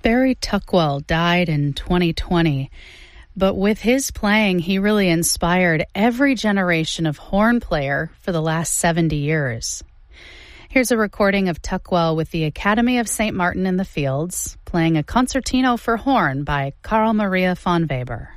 Barry Tuckwell died in 2020, but with his playing, he really inspired every generation of horn player for the last 70 years. Here's a recording of Tuckwell with the Academy of St. Martin in the Fields, playing a concertino for horn by Carl Maria von Weber.